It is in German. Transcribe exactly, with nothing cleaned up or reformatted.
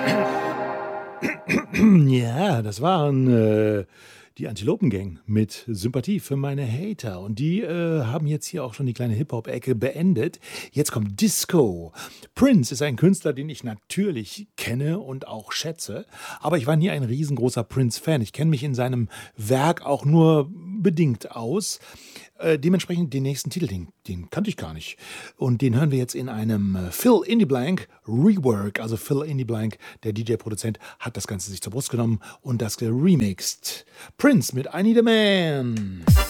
Ja, das waren, äh, die Antilopen-Gang mit „Sympathie für meine Hater“. Und die, äh, haben jetzt hier auch schon die kleine Hip-Hop-Ecke beendet. Jetzt kommt Disco. Prince ist ein Künstler, den ich natürlich kenne und auch schätze, aber ich war nie ein riesengroßer Prince-Fan. Ich kenne mich in seinem Werk auch nur bedingt aus. Äh, dementsprechend den nächsten Titel, den den kannte ich gar nicht. Und den hören wir jetzt in einem, äh, Fill in the Blank Rework. Also Fill in the Blank, der D J-Produzent, hat das Ganze sich zur Brust genommen und das geremixed. Prince mit „I Need a Man“.